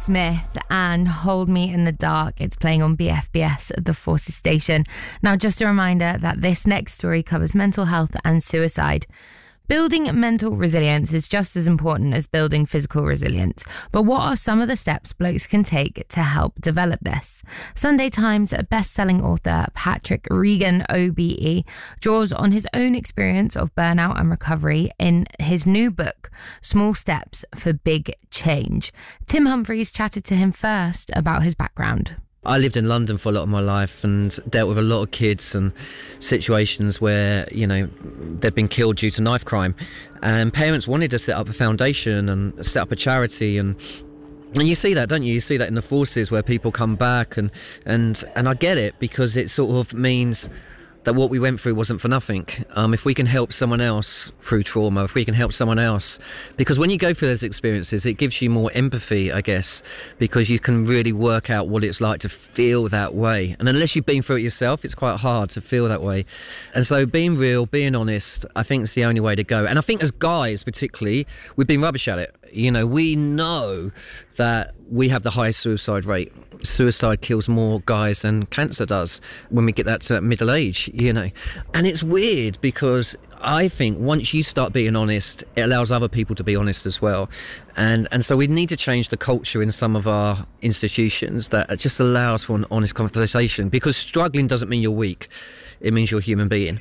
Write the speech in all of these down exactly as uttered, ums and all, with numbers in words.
Smith and Hold Me in the Dark. It's playing on B F B S at the Forces station. Now, just a reminder that this next story covers mental health and suicide. Building mental resilience is just as important as building physical resilience. But what are some of the steps blokes can take to help develop this? Sunday Times best-selling author Patrick Regan, O B E, draws on his own experience of burnout and recovery in his new book, Small Steps for Big Change. Tim Humphries chatted to him first about his background. I lived in London for a lot of my life and dealt with a lot of kids and situations where, you know, they'd been killed due to knife crime. And parents wanted to set up a foundation and set up a charity, and and you see that, don't you? You see that in the forces where people come back, and and, and I get it, because it sort of means that what we went through wasn't for nothing. Um, if we can help someone else through trauma, if we can help someone else, because when you go through those experiences, it gives you more empathy, I guess, because you can really work out what it's like to feel that way. And unless you've been through it yourself, it's quite hard to feel that way. And so being real, being honest, I think is the only way to go. And I think as guys particularly, we've been rubbish at it. You know, we know that we have the highest suicide rate. Suicide kills more guys than cancer does when we get that to middle age, you know. And it's weird, because I think once you start being honest, it allows other people to be honest as well. And and so we need to change the culture in some of our institutions that just allows for an honest conversation, because struggling doesn't mean you're weak. It means you're a human being.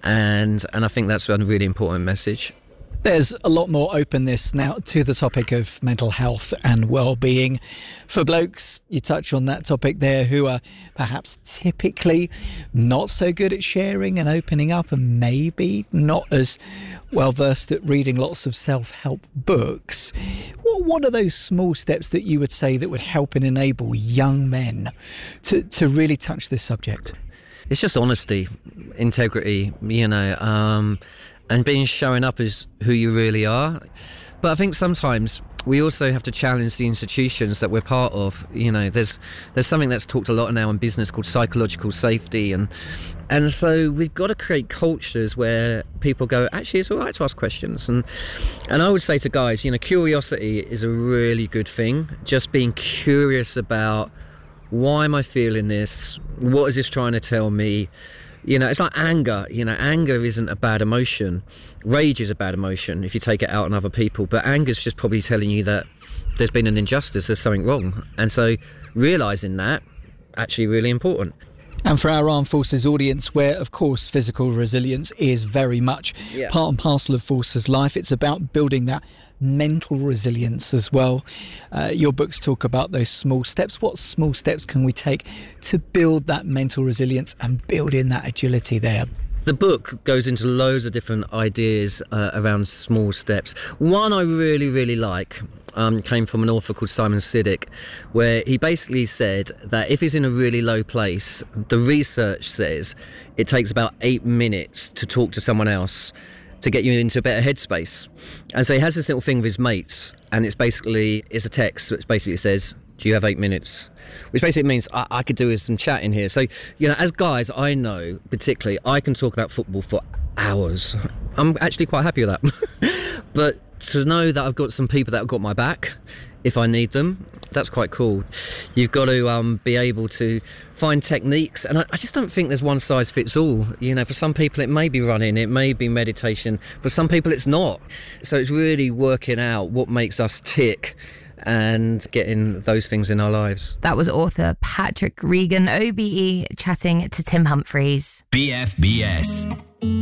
And and I think that's a really important message. There's a lot more openness now to the topic of mental health and well-being. For blokes, you touch on that topic there, who are perhaps typically not so good at sharing and opening up, and maybe not as well-versed at reading lots of self-help books. What, what are those small steps that you would say that would help and enable young men to, to really touch this subject? It's just honesty, integrity, you know, um... and being showing up as who you really are. But I think sometimes we also have to challenge the institutions that we're part of. You know, there's there's something that's talked a lot now in business called psychological safety, and and so we've got to create cultures where people go, actually, it's all right to ask questions. And and I would say to guys, you know, curiosity is a really good thing. Just being curious about, why am I feeling this? What is this trying to tell me? You know, it's like anger. You know, anger isn't a bad emotion. Rage is a bad emotion if you take it out on other people. But anger's just probably telling you that there's been an injustice, there's something wrong. And so realising that, actually really important. And for our armed forces audience, where, of course, physical resilience is very much yeah. part and parcel of forces life, it's about building that mental resilience as well. Uh, your books talk about those small steps. What small steps can we take to build that mental resilience and build in that agility there? The book goes into loads of different ideas uh, around small steps. One I really, really like um, came from an author called Simon Sinek, where he basically said that if he's in a really low place, the research says it takes about eight minutes to talk to someone else to get you into a better headspace. And so he has this little thing with his mates, and it's basically, it's a text which basically says, do you have eight minutes? Which basically means I, I could do with some chat in here. So, you know, as guys, I know particularly, I can talk about football for hours. I'm actually quite happy with that. But to know that I've got some people that have got my back if I need them, that's quite cool. You've got to um, be able to find techniques, and I, I just don't think there's one size fits all. You know, for some people it may be running, it may be meditation, for some people it's not. So it's really working out what makes us tick and getting those things in our lives. That was author Patrick Regan, O B E, chatting to Tim Humphries. B F B S.